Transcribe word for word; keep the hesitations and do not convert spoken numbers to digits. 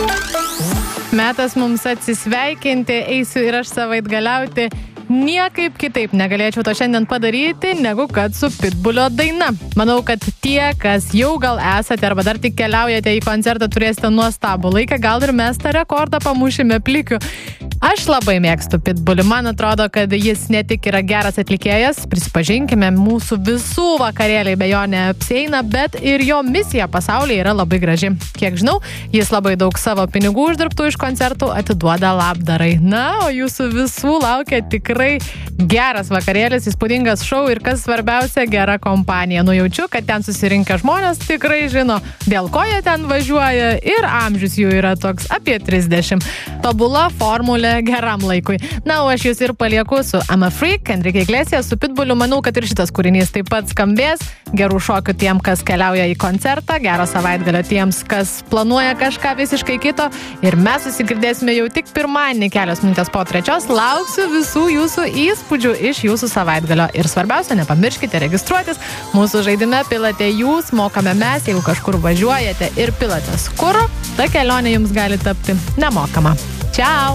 Metas mums atsisveikinti, eisiu ir aš savaitgaliauti. Niekaip kitaip negalėčiau to šiandien padaryti, negu kad su Pitbulio daina. Manau, kad tie, kas jau gal esate arba dar tik keliaujate į koncertą, turėsite nuostabų laiką, gal ir mes tą rekordą pamušime plikiu. Aš labai mėgstu Pitbulį. Man atrodo, kad jis ne tik yra geras atlikėjas, prisipažinkime, mūsų visų vakarėliai be jo neapsieina, bet ir jo misija pasaulyje yra labai graži. Kiek žinau, jis labai daug savo pinigų uždirbtų iš koncertų atiduoda labdarai. Na, o jūsų visų laukia tikrai geras vakarėlis, įspūdingas šou ir, kas svarbiausia, gera kompanija. Nujaučiu, kad ten susirinkę žmonės tikrai žino, dėl ko jie ten važiuoja, ir amžius jų yra toks apie trisdešimt. Tobula formulė geram laikui. Na, o aš jūs ir palieku su I'm a Freak, Enrique Iglesias, su Pitbuliu. Manau, kad ir šitas kūrinys taip pat skambės. Gerų šokių tiem, kas keliauja į koncertą, gero savaitgalio tiems, kas planuoja kažką visiškai kito. Ir mes susigirdėsime jau tik pirmadienį kelios minutės po trečios. Lauksiu visų jūsų įspūdžių iš jūsų savaitgalio. Ir svarbiausia, nepamirškite registruotis. Mūsų žaidime pilate jūs, mokame mes, jeigu kažkur važiuojate ir pilatės kuro, ta kelionė jums gali tapti nemokama. Ciao!